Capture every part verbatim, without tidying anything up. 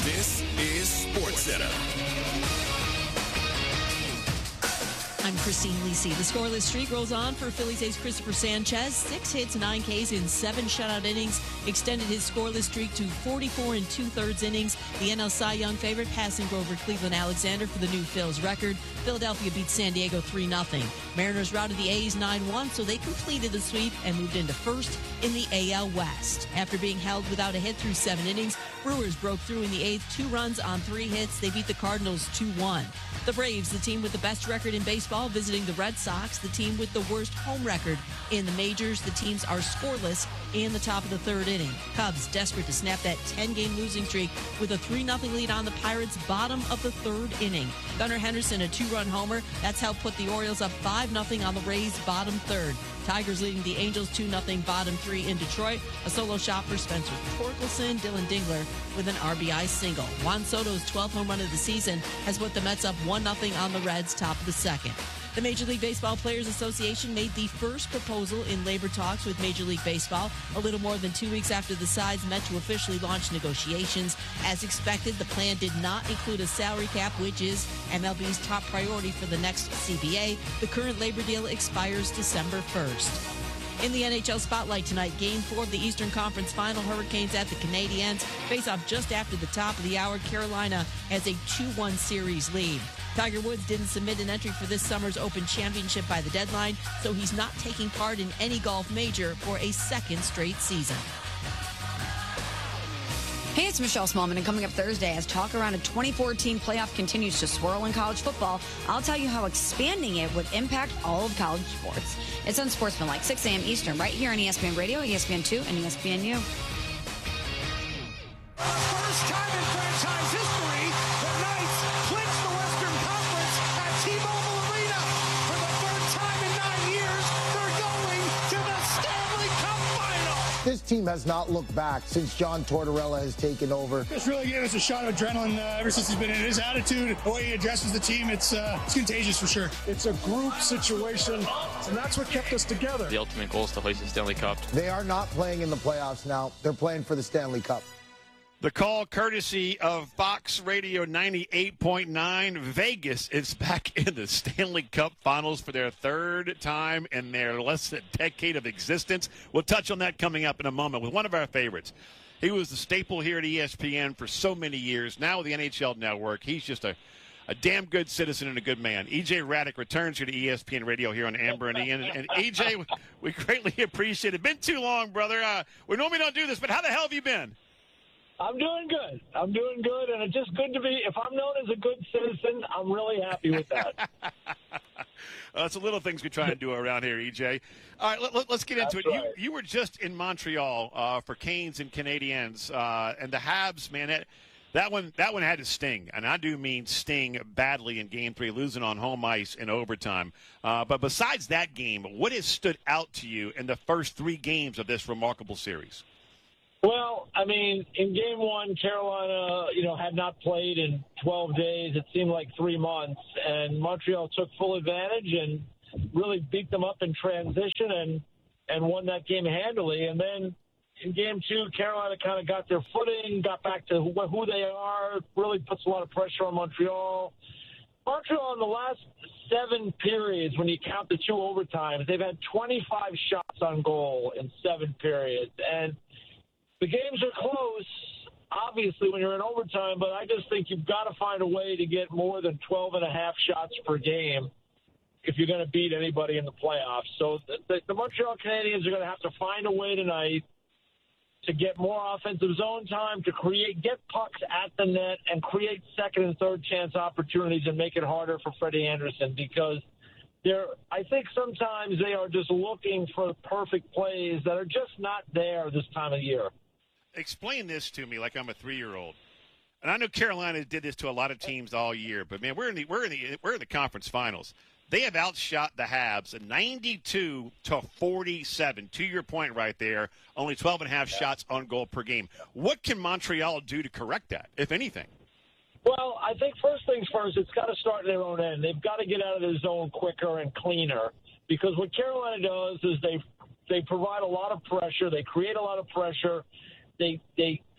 This is SportsCenter. I'm Christine Lisi. The scoreless streak rolls on for Phillies ace Christopher Sanchez. Six hits, nine Ks in seven shutout innings. Extended his scoreless streak to forty-four and two-thirds innings. The N L Cy Young favorite passing over Cleveland Alexander for the new Phils record. Philadelphia beat San Diego three nothing. Mariners routed the A's nine one, so they completed the sweep and moved into first in the A L West. After being held without a hit through seven innings, Brewers broke through in the eighth, two runs on three hits. They beat the Cardinals two one. The Braves, the team with the best record in baseball, visiting the Red Sox, the team with the worst home record in the majors. The teams are scoreless in the top of the third inning. Cubs desperate to snap that ten-game losing streak with a three nothing lead on the Pirates, bottom of the third inning. Gunnar Henderson, a two-run homer. That's helped put the Orioles up five nothing on the Rays, bottom third. Tigers leading the Angels two nothing, bottom three in Detroit. A solo shot for Spencer Torkelson. Dylan Dingler with an R B I single. Juan Soto's twelfth home run of the season has put the Mets up one nothing on the Reds, top of the second. The Major League Baseball Players Association made the first proposal in labor talks with Major League Baseball a little more than two weeks after the sides met to officially launch negotiations. As expected, the plan did not include a salary cap, which is M L B's top priority for the next C B A. The current labor deal expires December first. In the N H L spotlight tonight, Game four of the Eastern Conference Final, Hurricanes at the Canadiens. Face off just after the top of the hour. Carolina has a two one series lead. Tiger Woods didn't submit an entry for this summer's Open Championship by the deadline, so he's not taking part in any golf major for a second straight season. Hey, it's Michelle Smallman, and coming up Thursday, as talk around a twenty fourteen playoff continues to swirl in college football, I'll tell you how expanding it would impact all of college sports. It's Unsportsmanlike, six a.m. Eastern, right here on E S P N Radio, E S P N two, and E S P N U. First time in franchise history, the Knights clinch the Western Conference at T-Mobile Arena. For the third time in nine years, they're going to the Stanley Cup Final. This team has not looked back since John Tortorella has taken over. This really gave us a shot of adrenaline uh, ever since he's been in. His attitude, the way he addresses the team, it's, uh, it's contagious for sure. It's a group situation, and that's what kept us together. The ultimate goal is to hoist the Stanley Cup. They are not playing in the playoffs now. They're playing for the Stanley Cup. The call courtesy of Fox Radio ninety-eight point nine. Vegas is back in the Stanley Cup Finals for their third time in their less than decade of existence. We'll touch on that coming up in a moment with one of our favorites. He was the staple here at E S P N for so many years. Now with the N H L Network, he's just a, a damn good citizen and a good man. E J Radick returns here to E S P N Radio here on Amber and Ian. And, and E J, we greatly appreciate it. Been too long, brother. Uh, we normally don't do this, but how the hell have you been? I'm doing good. I'm doing good, and it's just good to be, if I'm known as a good citizen, I'm really happy with that. uh, it's the little things we try and do around here, E J. All right, let, let, let's get into That's it. Right. You, you were just in Montreal uh, for Canes and Canadiens, uh, and the Habs, man, that, that one that one had to sting, and I do mean sting badly in Game three, losing on home ice in overtime. Uh, but besides that game, what has stood out to you in the first three games of this remarkable series? Well, I mean, in game one, Carolina, you know, had not played in twelve days. It seemed like three months. And Montreal took full advantage and really beat them up in transition and, and won that game handily. And then in game two, Carolina kind of got their footing, got back to who, who they are, really puts a lot of pressure on Montreal. Montreal in the last seven periods, when you count the two overtimes, they've had twenty-five shots on goal in seven periods. And the games are close, obviously, when you're in overtime, but I just think you've got to find a way to get more than twelve and a half shots per game if you're going to beat anybody in the playoffs. So the, the, the Montreal Canadiens are going to have to find a way tonight to get more offensive zone time, to create, get pucks at the net, and create second and third chance opportunities and make it harder for Freddie Anderson, because They're, I think sometimes they are just looking for perfect plays that are just not there this time of year. Explain this to me like I'm a three-year-old. And I know Carolina did this to a lot of teams all year, but man, we're in the we're in the we're in the conference finals. They have outshot the Habs ninety-two to forty-seven. To your point right there, only twelve and a half shots on goal per game. What can Montreal do to correct that, if anything? Well, I think first things first, it's got to start in their own end. They've got to get out of the zone quicker and cleaner, because what Carolina does is they they provide a lot of pressure. They create a lot of pressure. They they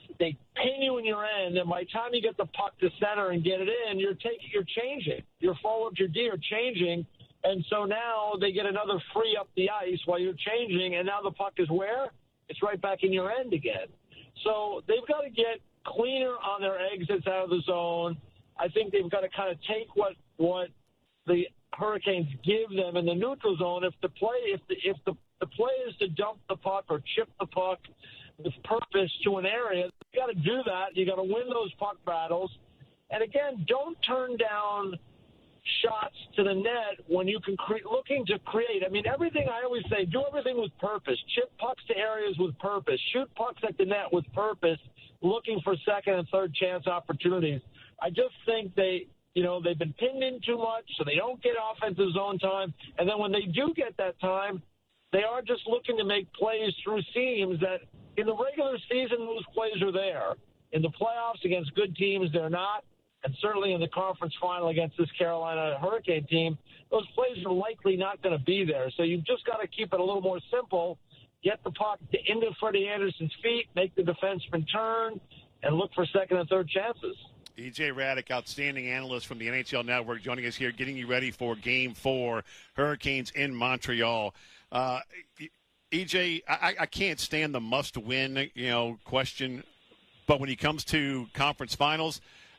they pin you in your end, and by the time you get the puck to center and get it in, you're taking, you're changing. Your forward, your D are changing, and so now they get another free up the ice while you're changing, and now the puck is where? It's right back in your end again. So they've got to get cleaner on their exits out of the zone. I think they've got to kind of take what what the Hurricanes give them in the neutral zone. If the play, if the if the, the play is to dump the puck or chip the puck with purpose to an area, you got to do that. You got to win those puck battles, and again, don't turn down shots to the net when you can cre- looking to create. I mean, everything I always say, do everything with purpose. Chip pucks to areas with purpose. Shoot pucks at the net with purpose. Looking for second and third chance opportunities. I just think they, you know, they've been pinned in too much, so they don't get offensive zone time. And then when they do get that time, they are just looking to make plays through seams that in the regular season, those plays are there. In the playoffs against good teams, they're not. And certainly in the conference final against this Carolina Hurricane team, those plays are likely not going to be there. So you've just got to keep it a little more simple. Get the puck into Freddie Anderson's feet, make the defenseman turn, and look for second and third chances. E J Radick, outstanding analyst from the N H L Network, joining us here, getting you ready for Game Four, Hurricanes in Montreal. Uh, E J, I, I can't stand the must-win, you know, question, but when it comes to conference finals,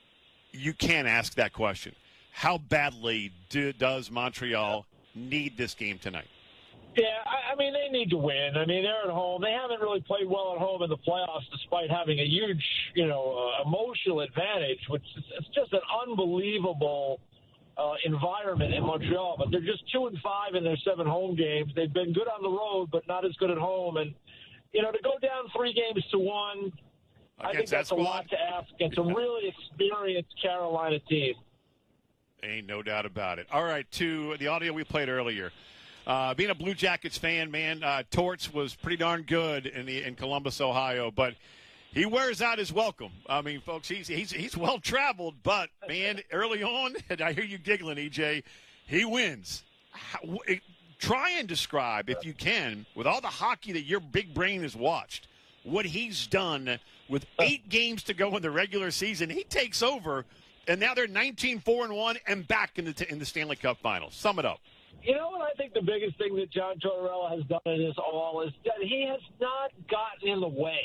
you can't ask that question. How badly do, does Montreal need this game tonight? Yeah, I, I mean, they need to win. I mean, they're at home. They haven't really played well at home in the playoffs despite having a huge, you know, uh, emotional advantage, which is it's just an unbelievable uh, environment in Montreal. But they're just two and five in their seven home games. They've been good on the road, but not as good at home. And, you know, to go down three games to one, I think that's a lot to ask against a really experienced Carolina team. Ain't no doubt about it. All right, to the audio we played earlier. Uh, being a Blue Jackets fan, man, uh, Torts was pretty darn good in the in Columbus, Ohio, but he wears out his welcome. I mean, folks, he's he's he's well traveled, but man, early on, and I hear you giggling, E J, he wins. How, it, try and describe, if you can, with all the hockey that your big brain has watched, what he's done with eight games to go in the regular season. He takes over, and now they're nineteen four and one and back in the t- in the Stanley Cup Finals. Sum it up. You know what I think the biggest thing that John Tortorella has done in this all is that he has not gotten in the way.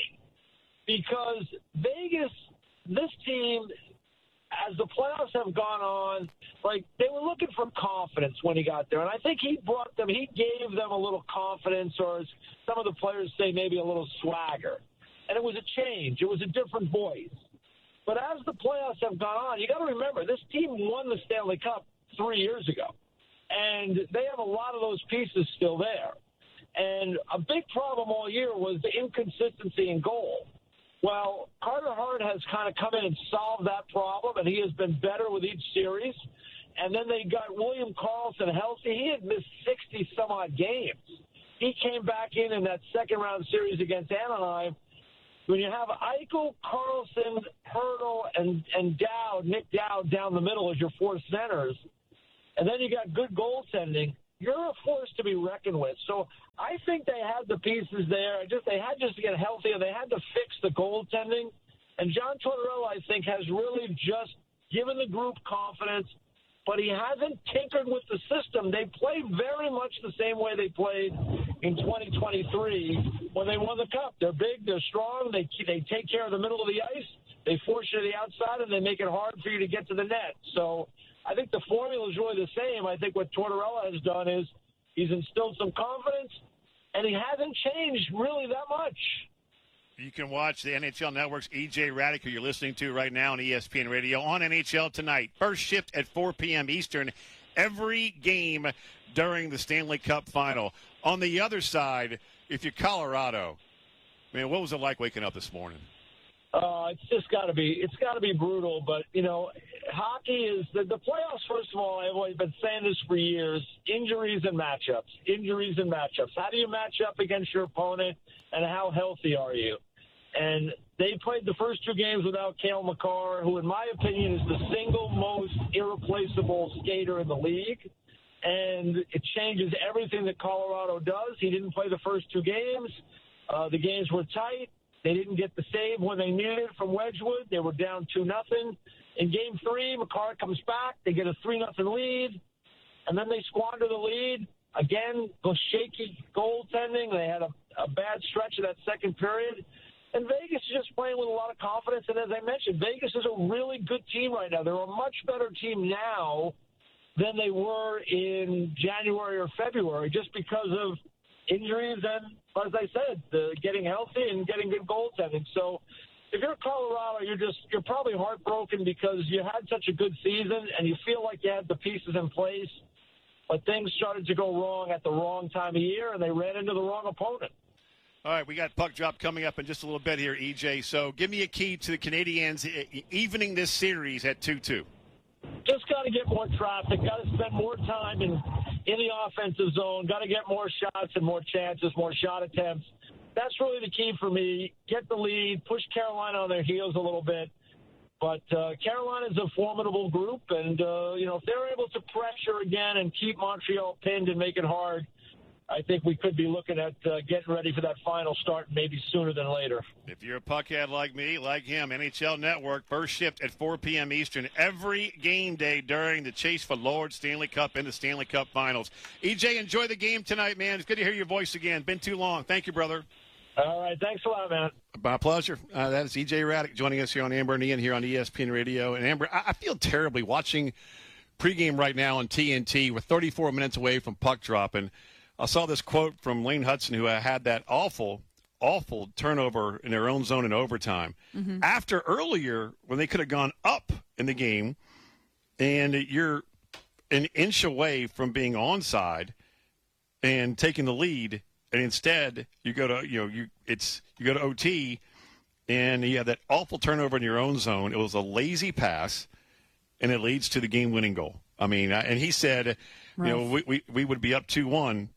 Because Vegas, this team, as the playoffs have gone on, like they were looking for confidence when he got there. And I think he brought them, he gave them a little confidence, or as some of the players say, maybe a little swagger. And it was a change. It was a different voice. But as the playoffs have gone on, you got to remember, this team won the Stanley Cup three years ago. And they have a lot of those pieces still there. And a big problem all year was the inconsistency in goal. Well, Carter Hart has kind of come in and solved that problem, and he has been better with each series. And then they got William Karlsson healthy. He had missed sixty-some-odd games. He came back in in that second-round series against Anaheim. When you have Eichel, Karlsson, Hertl, and, and Dowd, Nick Dowd down the middle as your four centers, and then you got good goaltending, you're a force to be reckoned with. So I think they had the pieces there. Just They had just to get healthier. They had to fix the goaltending. And John Tortorella, I think, has really just given the group confidence, but he hasn't tinkered with the system. They played very much the same way they played in twenty twenty-three when they won the Cup. They're big, they're strong, they they take care of the middle of the ice, they force you to the outside, and they make it hard for you to get to the net. So I think the formula is really the same. I think what Tortorella has done is he's instilled some confidence, and he hasn't changed really that much. You can watch the N H L Network's E J Radick, who you're listening to right now on E S P N Radio, on N H L Tonight. First shift at four p.m. Eastern, every game during the Stanley Cup Final. On the other side, if you're Colorado, man, what was it like waking up this morning? Uh, it's just got to be it's got to be brutal. But, you know, hockey is the, the playoffs, first of all, I've always been saying this for years, injuries and matchups, injuries and matchups. How do you match up against your opponent, and how healthy are you? And they played the first two games without Cale Makar, who, in my opinion, is the single most irreplaceable skater in the league. And it changes everything that Colorado does. He didn't play the first two games. Uh, the games were tight. They didn't get the save when they needed it from Wedgwood. They were down two nothing. In game three, McCarr comes back. They get a three nothing lead, and then they squander the lead. Again, the shaky goaltending. They had a, a bad stretch of that second period. And Vegas is just playing with a lot of confidence. And as I mentioned, Vegas is a really good team right now. They're a much better team now than they were in January or February just because of injuries and, as I said, the getting healthy and getting good goaltending. So if you're Colorado, you're just you're probably heartbroken because you had such a good season and you feel like you had the pieces in place, but things started to go wrong at the wrong time of year and they ran into the wrong opponent. All right, we got puck drop coming up in just a little bit here, E J. So give me a key to the Canadiens evening this series at two two. Just got to get more traffic, got to spend more time in, in the offensive zone, got to get more shots and more chances, more shot attempts. That's really the key for me. Get the lead, push Carolina on their heels a little bit. But uh, Carolina's a formidable group, and, uh, you know, if they're able to pressure again and keep Montreal pinned and make it hard, I think we could be looking at uh, getting ready for that final start maybe sooner than later. If you're a puckhead like me, like him, N H L Network, first shift at four p.m. Eastern every game day during the chase for Lord Stanley Cup and the Stanley Cup Finals. E J, enjoy the game tonight, man. It's good to hear your voice again. Been too long. Thank you, brother. All right. Thanks a lot, man. My pleasure. Uh, that is E J Raddick joining us here on Amber and Ian here on E S P N Radio. And, Amber, I, I feel terribly watching pregame right now on T N T. We're thirty-four minutes away from puck drop, and I saw this quote from Lane Hudson, who had that awful, awful turnover in their own zone in overtime. Mm-hmm. After earlier, when they could have gone up in the game, and you're an inch away from being onside and taking the lead, and instead you go to you know you it's you go to O T, and you have that awful turnover in your own zone. It was a lazy pass, and it leads to the game-winning goal. I mean, and he said, right. you know, we, we we would be up two one.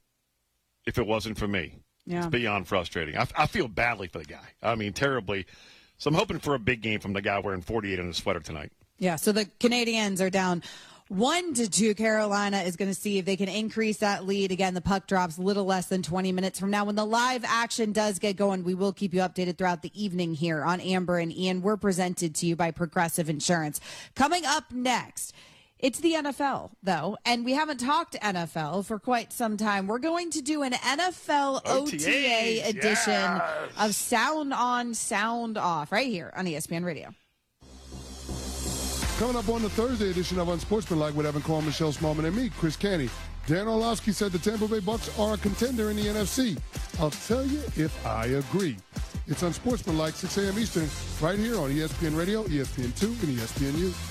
If it wasn't for me. Yeah. It's beyond frustrating. I, I feel badly for the guy. I mean, terribly. So I'm hoping for a big game from the guy wearing forty-eight on his sweater tonight. Yeah, so the Canadiens are down one to two. Carolina is going to see if they can increase that lead. Again, the puck drops a little less than twenty minutes from now. When the live action does get going, we will keep you updated throughout the evening here on Amber and Ian. We're presented to you by Progressive Insurance. Coming up next, it's the N F L, though, and we haven't talked N F L for quite some time. We're going to do an N F L O T A edition yes. of Sound On, Sound Off right here on E S P N Radio. Coming up on the Thursday edition of Unsportsmanlike with Evan Cohen, Michelle Smallman, and me, Chris Canty. Dan Orlovsky said the Tampa Bay Bucks are a contender in the N F C. I'll tell you if I agree. It's Unsportsmanlike, six a.m. Eastern, right here on E S P N Radio, E S P N two, and E S P N U.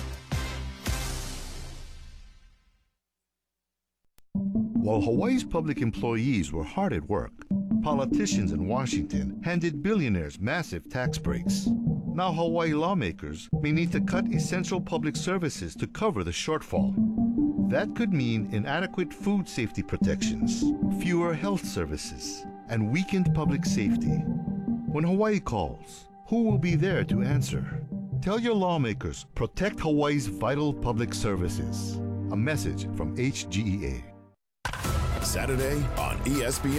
While Hawaii's public employees were hard at work, politicians in Washington handed billionaires massive tax breaks. Now Hawaii lawmakers may need to cut essential public services to cover the shortfall. That could mean inadequate food safety protections, fewer health services, and weakened public safety. When Hawaii calls, who will be there to answer? Tell your lawmakers, protect Hawaii's vital public services. A message from H G E A. Saturday on E S P N.